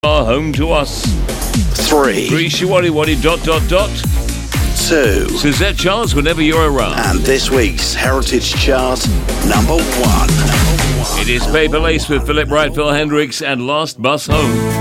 are home to us. 3. 3 Shiwari 2. Suzette Charles whenever you're around. And this week's Heritage Chart, number 1. It is Paper Lace with Philip Wright, Phil Hendricks and Last Bus Home.